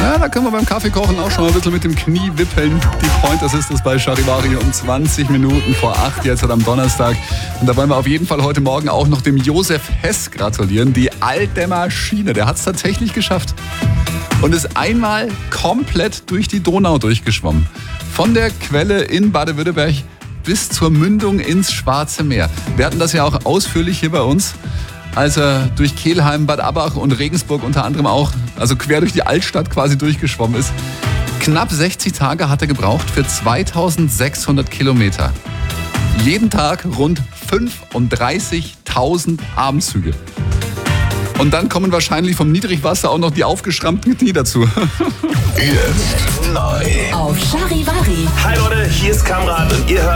Ja, da können wir beim Kaffeekochen auch schon mal ein bisschen mit dem Knie wippeln. Die Pointers ist es bei Charivari um 20 Minuten vor 8 jetzt am Donnerstag. Und da wollen wir auf jeden Fall heute Morgen auch noch dem Josef Hess gratulieren. Die alte Maschine, der hat es tatsächlich geschafft. Und ist einmal komplett durch die Donau durchgeschwommen. Von der Quelle in Baden-Württemberg bis zur Mündung ins Schwarze Meer. Wir hatten das ja auch ausführlich hier bei uns, als er durch Kelheim, Bad Abbach und Regensburg unter anderem auch, also quer durch die Altstadt quasi durchgeschwommen ist. Knapp 60 Tage hat er gebraucht für 2600 Kilometer. Jeden Tag rund 35.000 Abendzüge. Und dann kommen wahrscheinlich vom Niedrigwasser auch noch die aufgeschrammten Knie dazu. Jetzt neu Auf Charivari. Hi Leute, hier ist Kamrat und ihr hört